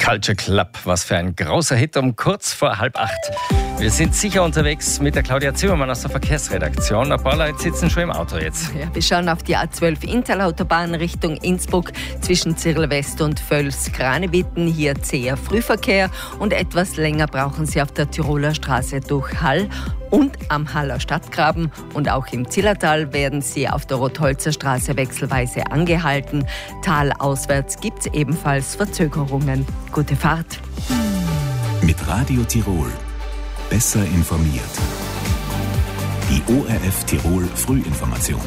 Culture Club, was für ein großer Hit um kurz vor 7:30. Wir sind sicher unterwegs mit der Claudia Zimmermann aus der Verkehrsredaktion. Ein paar Leute sitzen schon im Auto jetzt. Ja, wir schauen auf die A12 Intalautobahn Richtung Innsbruck zwischen Zirl West und Völs-Kranewitten. Hier zäher Frühverkehr und etwas länger brauchen Sie auf der Tiroler Straße durch Hall und am Haller Stadtgraben. Und auch im Zillertal werden Sie auf der Rotholzer Straße wechselweise angehalten. Talauswärts gibt es ebenfalls Verzögerungen. Gute Fahrt. Mit Radio Tirol. Besser informiert. Die ORF Tirol Frühinformation.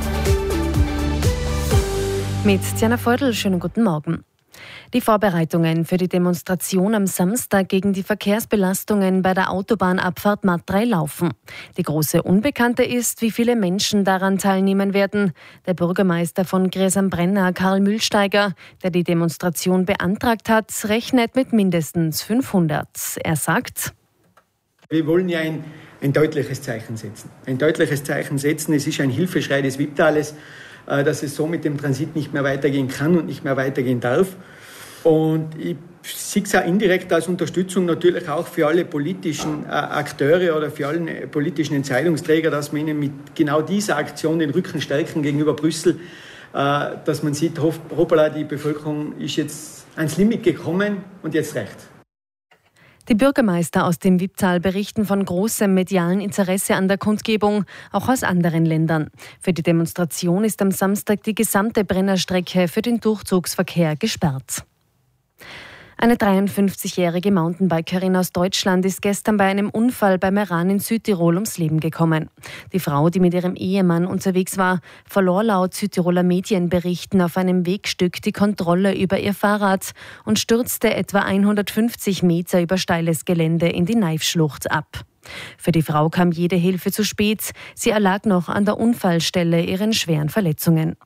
Mit Diana Feudel, schönen guten Morgen. Die Vorbereitungen für die Demonstration am Samstag gegen die Verkehrsbelastungen bei der Autobahnabfahrt Matrei laufen. Die große Unbekannte ist, wie viele Menschen daran teilnehmen werden. Der Bürgermeister von Gries am Brenner, Karl Mühlsteiger, der die Demonstration beantragt hat, rechnet mit mindestens 500. Er sagt: Wir wollen ja ein deutliches Zeichen setzen. Ein deutliches Zeichen setzen, es ist ein Hilfeschrei des Wipptales, dass es so mit dem Transit nicht mehr weitergehen kann und nicht mehr weitergehen darf. Und ich sehe es auch indirekt als Unterstützung natürlich auch für alle politischen Akteure oder für alle politischen Entscheidungsträger, dass wir ihnen mit genau dieser Aktion den Rücken stärken gegenüber Brüssel, dass man sieht, hoppala, die Bevölkerung ist jetzt ans Limit gekommen und jetzt reicht's. Die Bürgermeister aus dem Wipptal berichten von großem medialen Interesse an der Kundgebung, auch aus anderen Ländern. Für die Demonstration ist am Samstag die gesamte Brennerstrecke für den Durchzugsverkehr gesperrt. Eine 53-jährige Mountainbikerin aus Deutschland ist gestern bei einem Unfall bei Meran in Südtirol ums Leben gekommen. Die Frau, die mit ihrem Ehemann unterwegs war, verlor laut Südtiroler Medienberichten auf einem Wegstück die Kontrolle über ihr Fahrrad und stürzte etwa 150 Meter über steiles Gelände in die Kneifschlucht ab. Für die Frau kam jede Hilfe zu spät. Sie erlag noch an der Unfallstelle ihren schweren Verletzungen.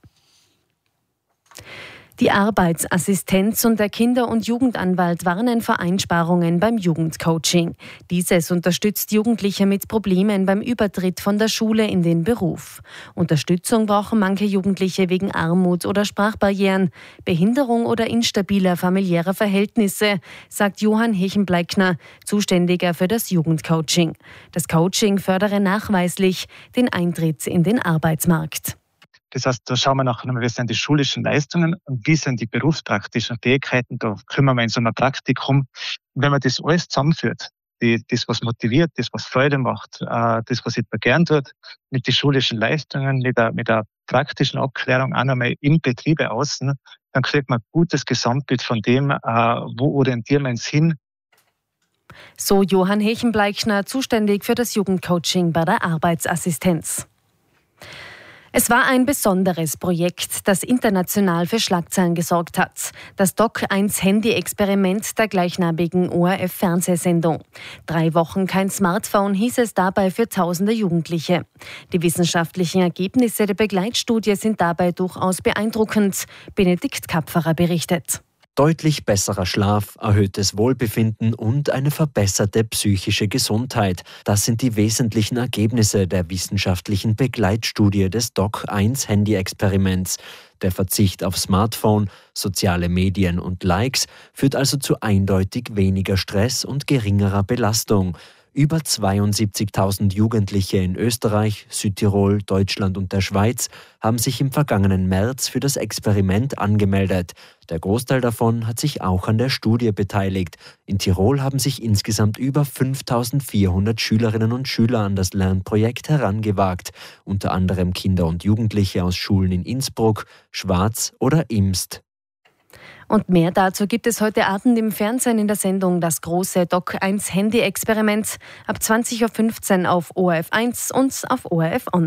Die Arbeitsassistenz und der Kinder- und Jugendanwalt warnen vor Einsparungen beim Jugendcoaching. Dieses unterstützt Jugendliche mit Problemen beim Übertritt von der Schule in den Beruf. Unterstützung brauchen manche Jugendliche wegen Armut oder Sprachbarrieren, Behinderung oder instabiler familiärer Verhältnisse, sagt Johann Hechenbleikner, Zuständiger für das Jugendcoaching. Das Coaching fördere nachweislich den Eintritt in den Arbeitsmarkt. Das heißt, da schauen wir nachher, wie sind die schulischen Leistungen und wie sind die berufspraktischen Fähigkeiten. Da kümmern wir in so einem Praktikum. Und wenn man das alles zusammenführt, das, was motiviert, das, was Freude macht, das, was jemand gern tut, mit den schulischen Leistungen, mit der praktischen Abklärung auch nochmal im Betriebe außen, dann kriegt man ein gutes Gesamtbild von dem, wo orientieren wir uns hin. So Johann Hechenbleikner, zuständig für das Jugendcoaching bei der Arbeitsassistenz. Es war ein besonderes Projekt, das international für Schlagzeilen gesorgt hat. Das Doc1-Handy-Experiment der gleichnamigen ORF-Fernsehsendung. 3 Wochen kein Smartphone hieß es dabei für tausende Jugendliche. Die wissenschaftlichen Ergebnisse der Begleitstudie sind dabei durchaus beeindruckend. Benedikt Kapferer berichtet. Deutlich besserer Schlaf, erhöhtes Wohlbefinden und eine verbesserte psychische Gesundheit. Das sind die wesentlichen Ergebnisse der wissenschaftlichen Begleitstudie des Doc1-Handy-Experiments. Der Verzicht auf Smartphone, soziale Medien und Likes führt also zu eindeutig weniger Stress und geringerer Belastung. Über 72.000 Jugendliche in Österreich, Südtirol, Deutschland und der Schweiz haben sich im vergangenen März für das Experiment angemeldet. Der Großteil davon hat sich auch an der Studie beteiligt. In Tirol haben sich insgesamt über 5.400 Schülerinnen und Schüler an das Lernprojekt herangewagt. Unter anderem Kinder und Jugendliche aus Schulen in Innsbruck, Schwaz oder Imst. Und mehr dazu gibt es heute Abend im Fernsehen in der Sendung Das große Doc1-Handy-Experiment ab 20.15 Uhr auf ORF 1 und auf ORF Online.